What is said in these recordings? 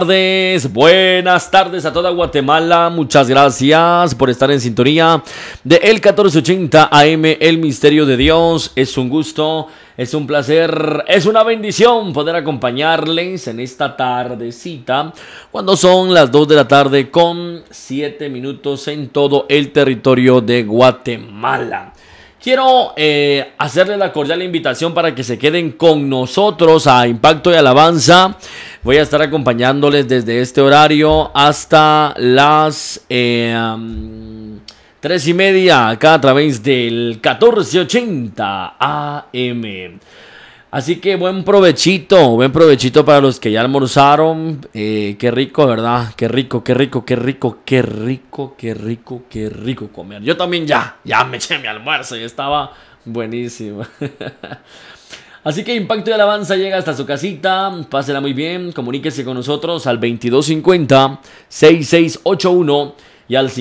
Buenas tardes a toda Guatemala, muchas gracias por estar en sintonía de el 1480 AM, El Misterio de Dios. Es un gusto, es un placer, es una bendición poder acompañarles en esta tardecita, cuando son las 2 de la tarde con 7 minutos en todo el territorio de Guatemala. Quiero hacerles la cordial invitación para que se queden con nosotros a Impacto y Alabanza. Voy a estar acompañándoles desde este horario hasta las 3:30 acá a través del 1480 AM. Así que buen provechito para los que ya almorzaron. Qué rico, ¿verdad? Qué rico comer. Yo también ya me eché mi almuerzo y estaba buenísimo. Así que Impacto y Alabanza llega hasta su casita. Pásela muy bien. Comuníquese con nosotros al 2250-6681 y al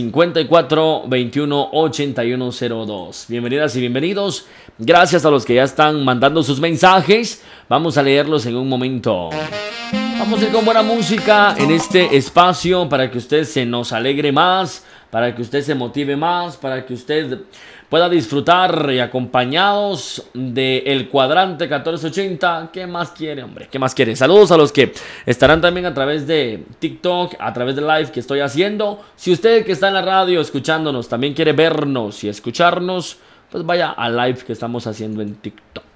5421-8102. Bienvenidas y bienvenidos. Gracias a los que ya están mandando sus mensajes. Vamos a leerlos en un momento. Vamos a ir con buena música en este espacio para que usted se nos alegre más, para que usted se motive más, para que usted pueda disfrutar y acompañados del cuadrante 1480. ¿Qué más quiere, hombre? ¿Qué más quiere? Saludos a los que estarán también a través de TikTok, a través de live que estoy haciendo. Si usted que está en la radio escuchándonos también quiere vernos y escucharnos, pues vaya al live que estamos haciendo en TikTok.